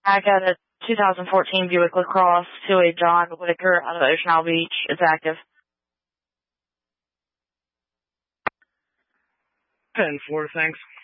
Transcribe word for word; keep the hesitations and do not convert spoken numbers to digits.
I got a two thousand fourteen Buick LaCrosse to a John Whitaker out of Ocean Isle Beach. It's active. ten four, thanks.